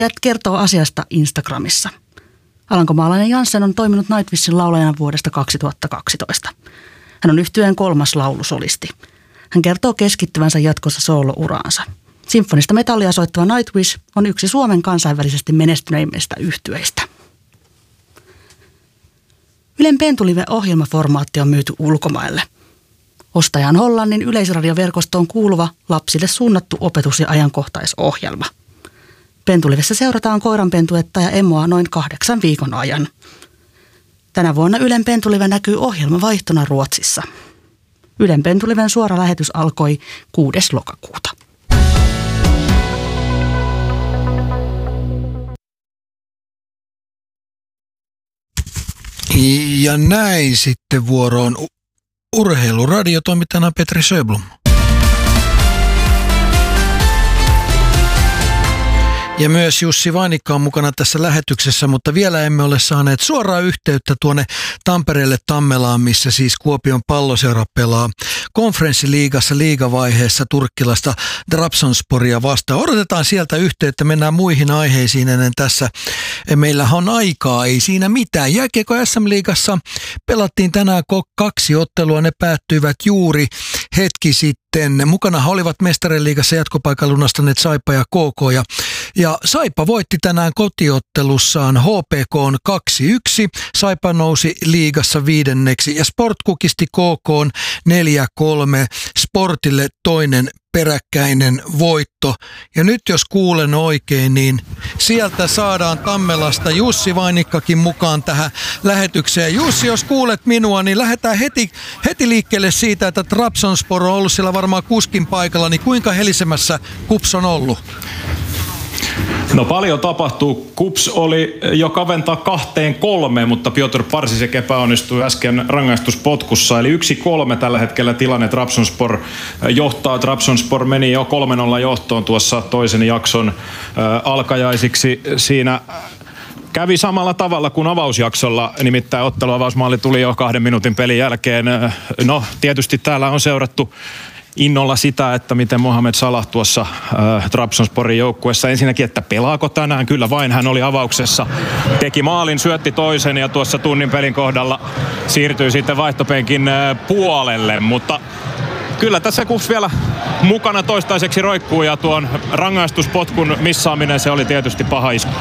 kertoo asiasta Instagramissa. Alankomaalainen Janssen on toiminut Nightwishin laulajana vuodesta 2012. Hän on yhtyeen 3. laulusolisti. Hän kertoo keskittyvänsä jatkossa soolouraansa. Sinfonista metallia soittava Nightwish on yksi Suomen kansainvälisesti menestyneimmistä yhtyeistä. Ylen Pentulive-ohjelmaformaatti on myyty ulkomaille. Ostaja on Hollannin yleisradioverkostoon kuuluva lapsille suunnattu opetus- ja ajankohtaisohjelma. Pentulivessa seurataan koiranpentuetta ja emoa noin 8 viikon ajan. Tänä vuonna Ylen Pentulive näkyy ohjelmavaihtona Ruotsissa. Ylen Pentuliven suora lähetys alkoi 6. lokakuuta. Ja näin sitten vuoroon urheiluradiotoimittajana Petri Sjöblom. Ja myös Jussi Vainikka on mukana tässä lähetyksessä, mutta vielä emme ole saaneet suoraa yhteyttä tuonne Tampereelle Tammelaan, missä siis Kuopion Palloseura pelaa konferenssiliigassa liigavaiheessa turkkilaista Trabzonsporia vastaan. Odotetaan sieltä yhteyttä, mennään muihin aiheisiin ennen tässä. Meillä on aikaa, ei siinä mitään. Jääkiekko SM-liigassa pelattiin tänään 2 ottelua, ne päättyivät juuri hetki sitten. Mukana olivat Mestariliigassa jatkopaikan lunastaneet Saipa ja KK ja Saipa voitti tänään kotiottelussaan HPK:n 2-1. Saipa nousi liigassa 5. ja Sport kukisti KK:n 4-3. Sportille toinen peräkkäinen voitto. Ja nyt jos kuulen oikein, niin sieltä saadaan Tammelasta Jussi Vainikkakin mukaan tähän lähetykseen. Jussi, jos kuulet minua, niin lähdetään heti liikkeelle siitä, että Trabzonspor on ollut siellä varmaan kuskin paikalla, niin kuinka helisemässä KuPS on ollut? No paljon tapahtuu. KuPS oli jo kaventaa 2-3, mutta Piotr Parsisek epäonnistui äsken rangaistuspotkussa. Eli 1-3 tällä hetkellä tilanne. Trabzonspor johtaa. Trabzonspor meni jo 3-0 johtoon tuossa toisen jakson alkajaisiksi. Siinä kävi samalla tavalla kuin avausjaksolla, nimittäin otteluavausmaali tuli jo 2 minuutin pelin jälkeen. No tietysti täällä on seurattu innolla sitä, että miten Mohamed Salah tuossa Trabzonsporin joukkueessa ensinnäkin, että pelaako tänään. Kyllä vain, hän oli avauksessa, teki maalin, syötti toisen ja tuossa tunnin pelin kohdalla siirtyi sitten vaihtopenkin puolelle, mutta kyllä tässä KuPS vielä mukana toistaiseksi roikkuu ja tuon rangaistuspotkun missaaminen, se oli tietysti paha isku.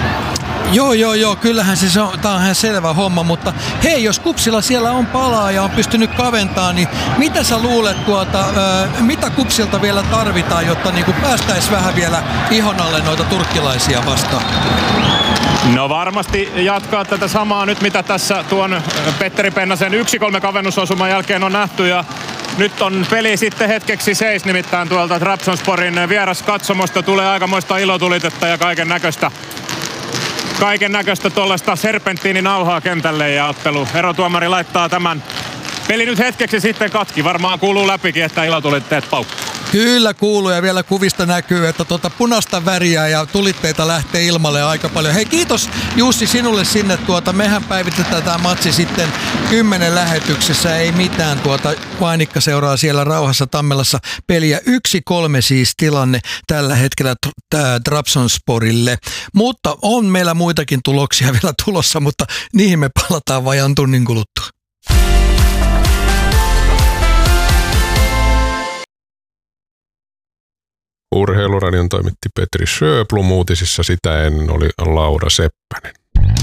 Joo, kyllähän se on, tää on ihan selvä homma, mutta hei, jos KuPSilla siellä on palaa ja on pystynyt kaventamaan, niin mitä sä luulet mitä KuPSilta vielä tarvitaan, jotta niin päästäisiin vähän vielä ihon alle noita turkkilaisia vastaan? No varmasti jatkaa tätä samaa nyt, mitä tässä tuon Petteri Pennasen 1-3 kavennusosuman jälkeen on nähty ja nyt on peli sitten hetkeksi seis, nimittäin tuolta Trabzonsporin vieraskatsomosta tulee aikamoista ilotulitetta ja kaiken näköistä tuollaista serpenttiininauhaa kentälle ja erotuomari laittaa tämän peli nyt hetkeksi sitten katki. Varmaan kuuluu läpikin, että ilotulitteet paukkuu. Kyllä kuuluu ja vielä kuvista näkyy, että punaista väriä ja tulitteita lähtee ilmalle aika paljon. Hei, kiitos Jussi sinulle sinne. Mehän päivitetään tämä matsi sitten 10 lähetyksessä. Ei mitään, Vainikka seuraa siellä rauhassa Tammelassa peliä. 1-3 siis tilanne tällä hetkellä Trabzonsporille. Mutta on meillä muitakin tuloksia vielä tulossa, mutta niihin me palataan vajan tunnin kuluttua. Urheiluradion toimitti Petri Sjöblom, uutisissa sitä ennen oli Laura Seppänen.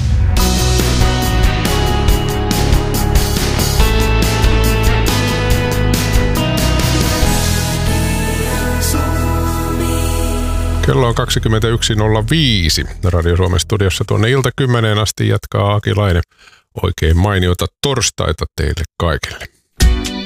Kello on 21.05. Radio Suomen studiossa tuonne ilta 10 asti jatkaa Aki Laine. Oikein mainiota torstaita teille kaikille.